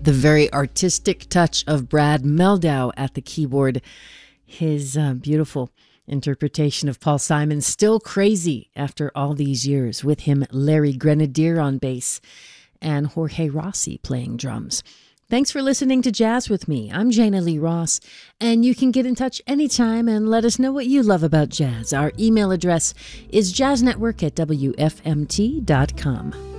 The very artistic touch of Brad Meldau at the keyboard. His beautiful interpretation of Paul Simon, Still Crazy after all these years, with him Larry Grenadier on bass and Jorge Rossi playing drums. Thanks for listening to Jazz with me. I'm Jana Lee Ross, and you can get in touch anytime and let us know what you love about jazz. Our email address is jazznetwork@wfmt.com.